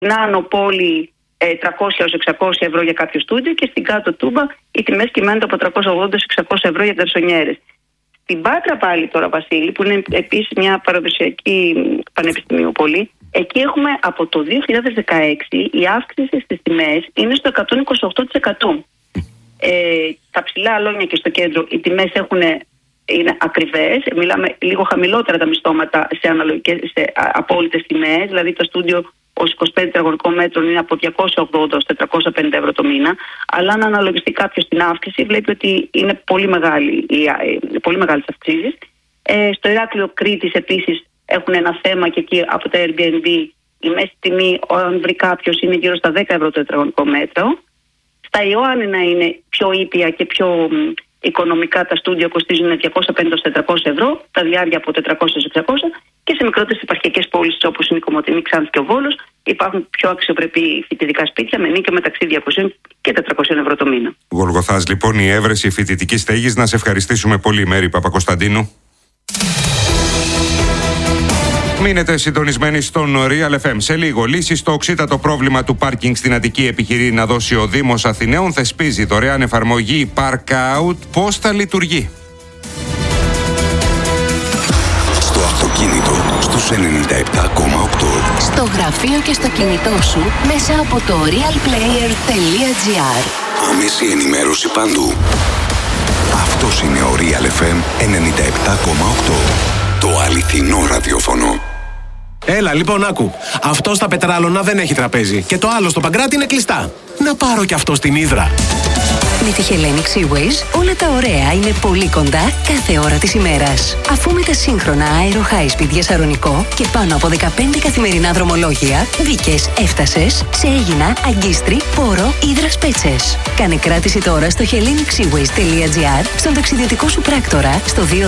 στην άνω πόλη 300 έως 600 ευρώ για κάποιο στούντιο και στην κάτω Τούμπα οι τιμές κυμαίνονται από 380 έως 600 ευρώ για γκαρσονιέρες. Στην Πάτρα πάλι τώρα, Βασίλη, που είναι επίσης μια παραδοσιακή πανεπιστημίου πόλη, εκεί έχουμε από το 2016 η αύξηση στις τιμές είναι στο 128%. Στα ψηλά αλόνια και στο κέντρο οι τιμές είναι ακριβές, μιλάμε λίγο χαμηλότερα τα μισθώματα σε απόλυτες τιμές, δηλαδή το στούντιο ως 25 τετραγωνικών μέτρων είναι από 280 έως 450 ευρώ το μήνα, αλλά αν αναλογιστεί κάποιος την αύξηση βλέπει ότι είναι πολύ μεγάλες αυξήσεις. Στο Ηράκλειο Κρήτης επίσης έχουν ένα θέμα και εκεί από τα Airbnb η μέση τιμή, αν βρει κάποιος, είναι γύρω στα 10 ευρώ το τετραγωνικό μέτρο. Στα Ιωάννινα είναι πιο ήπια και πιο οικονομικά, τα στούντιο κοστίζουν 250-400 ευρώ, τα διάρκεια από 400-600 και σε μικρότερες επαρχιακές πόλεις όπως είναι η Κομοτηνή, Ξάνθη και ο Βόλος υπάρχουν πιο αξιοπρεπή φοιτητικά σπίτια με νίκια μεταξύ 200 και 400 ευρώ το μήνα. Γολγοθάς λοιπόν η έβρεση φοιτητική στέγης. Να σε ευχαριστήσουμε πολύ, Μέρη Παπακοσταντίνου. Μείνετε συντονισμένοι στον Real FM. Σε λίγο, λύση στο οξύτατο πρόβλημα του πάρκινγκ στην Αττική επιχειρεί να δώσει ο Δήμος Αθηναίων. Θεσπίζει δωρεάν εφαρμογή Parkout. Πώς θα λειτουργεί? Στο αυτοκίνητο, στους 97,8. Στο γραφείο και στο κινητό σου, μέσα από το realplayer.gr. Άμεση ενημέρωση παντού. Αυτός είναι ο Real FM 97,8. Το αληθινό ραδιόφωνο. Έλα, λοιπόν, άκου. Αυτό στα Πετράλωνα δεν έχει τραπέζι. Και το άλλο στο Παγκράτη είναι κλειστά. Να πάρω κι αυτό στην Ύδρα. Με τη Hellenic Seaways όλα τα ωραία είναι πολύ κοντά κάθε ώρα της ημέρας. Αφού με τα σύγχρονα Aero High Speed για Σαρονικό και πάνω από 15 καθημερινά δρομολόγια, μπήκες, έφτασες σε Αίγινα, Αγκίστρι, Πόρο, Ύδρας Πέτσες. Κάνε κράτηση τώρα στο hellenicseaways.gr, στον ταξιδιωτικό σου πράκτορα, στο 210 89 19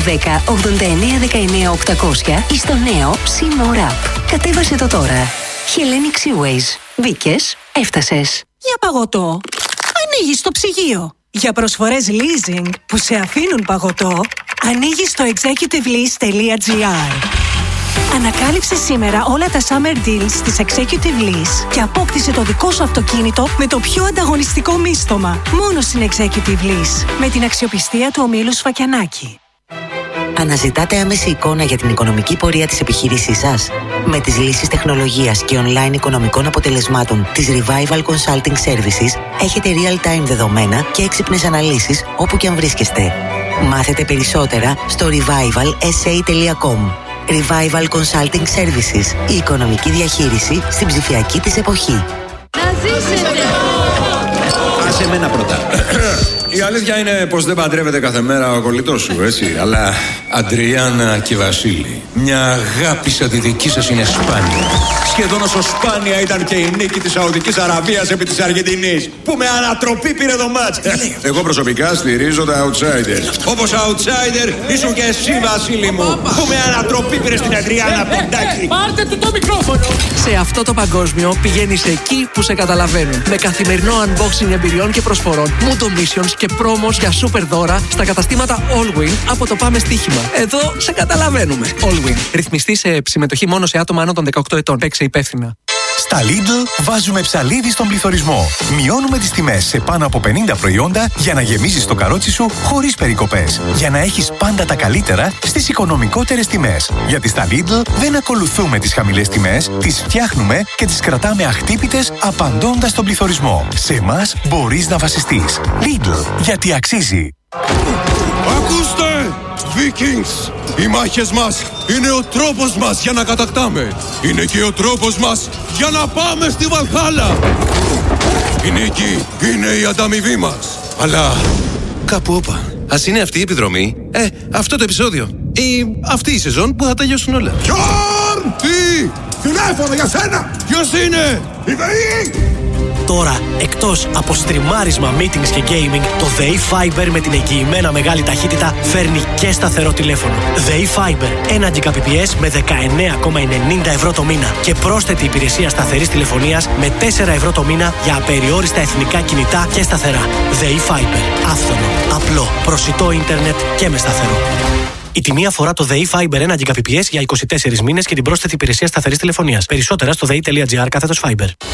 800 ή στο νέο Sea App. Κατέβασε το τώρα. Hellenic Seaways. Μπήκες, έφτασες. Για παγωτό. Ανοίγεις το ψυγείο. Για προσφορές leasing που σε αφήνουν παγωτό, ανοίγεις στο executivelease.gr. Ανακάλυψε σήμερα όλα τα summer deals της Executive Lease και απόκτησε το δικό σου αυτοκίνητο με το πιο ανταγωνιστικό μίσθωμα. Μόνο στην Executive Lease, με την αξιοπιστία του ομίλου Σφακιανάκη. Αναζητάτε άμεση εικόνα για την οικονομική πορεία της επιχείρησής σας? Με τις λύσεις τεχνολογίας και online οικονομικών αποτελεσμάτων της Revival Consulting Services έχετε real-time δεδομένα και έξυπνες αναλύσεις όπου και αν βρίσκεστε. Μάθετε περισσότερα στο revivalsa.com. Revival Consulting Services. Η οικονομική διαχείριση στην ψηφιακή της εποχή. Να ζήσετε! Άσε εμένα πρώτα. Η αλήθεια είναι πως δεν παντρεύεται κάθε μέρα ο κολλητός σου, έτσι. Αλλά Αντριάννα και Βασίλη, μια αγάπη σαν τη δική σας είναι σπάνια. Σχεδόν όσο σπάνια ήταν και η νίκη της Σαουδικής Αραβίας επί της Αργεντινής, που με ανατροπή πήρε το μάτς. Εγώ προσωπικά στηρίζω τα outsiders. Όπως outsider ήσουν και εσύ, Βασίλη μου, που με ανατροπή πήρε στην Αντριάννα Ποντάκη. Πάρτε του το μικρόφωνο! Σε αυτό το παγκόσμιο πηγαίνεις εκεί που σε καταλαβαίνουν. Με καθημερινό unboxing εμπειριών και προσφορών, Mundo Missions και πρόμος για σούπερ δώρα στα καταστήματα Allwin από το Πάμε Στοίχημα. Εδώ σε καταλαβαίνουμε. Allwin. Ρυθμιστή σε συμμετοχή μόνο σε άτομα άνω των 18 ετών. Παίξε υπεύθυνα. Στα Lidl βάζουμε ψαλίδι στον πληθωρισμό. Μειώνουμε τις τιμές σε πάνω από 50 προϊόντα για να γεμίζεις το καρότσι σου χωρίς περικοπές. Για να έχεις πάντα τα καλύτερα στις οικονομικότερες τιμές. Γιατί στα Lidl δεν ακολουθούμε τις χαμηλές τιμές, τις φτιάχνουμε και τις κρατάμε αχτύπητες απαντώντας στον πληθωρισμό. Σε εμάς μπορείς να βασιστείς. Lidl, γιατί αξίζει. Ακούστε! Vikings! Οι μάχες μας είναι ο τρόπος μας για να κατακτάμε. Είναι και ο τρόπος μας για να πάμε στη Βαλχάλα. Η νίκη είναι η ανταμοιβή μας. Αλλά κάπου όπα. Ας είναι αυτή η επιδρομή, αυτό το επεισόδιο ή αυτή η σεζόν που θα τελειώσουν όλα. Γιόρν! Τι! Τηλέφωνο για σένα! Ποιος είναι? Η ΔΕΗ! Τώρα, εκτός από στριμάρισμα, meetings και gaming, το ΔΕΗ Fiber με την εγγυημένα μεγάλη ταχύτητα φέρνει και σταθερό τηλέφωνο. ΔΕΗ Fiber, 1 Gbps με 19,90 ευρώ το μήνα και πρόσθετη υπηρεσία σταθερής τηλεφωνίας με 4 ευρώ το μήνα για απεριόριστα εθνικά κινητά και σταθερά. ΔΕΗ Fiber, άφθονο, απλό, προσιτό ίντερνετ και με σταθερό. Η τιμή αφορά το ΔΕΗ Fiber 1 Gbps για 24 μήνες και την πρόσθετη υπηρεσία σταθερής τηλεφωνίας. Περισσότερα στο dei.gr/Fiber.